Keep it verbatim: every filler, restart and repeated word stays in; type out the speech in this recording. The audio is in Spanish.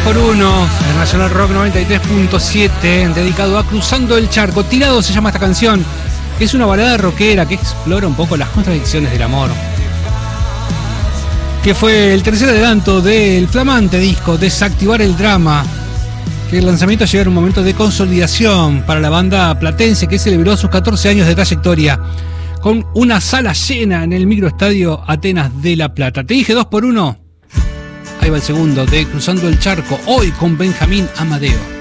por uno, el Nacional Rock noventa y tres punto siete, dedicado a Cruzando el Charco. Tirado se llama esta canción, que es una balada rockera que explora un poco las contradicciones del amor. Que fue el tercer adelanto del flamante disco Desactivar el Drama, que el lanzamiento llega en un momento de consolidación para la banda platense que celebró sus catorce años de trayectoria con una sala llena en el microestadio Atenas de La Plata. Te dije dos por uno. Ahí va el segundo de Cruzando el Charco, hoy con Benjamín Amadeo.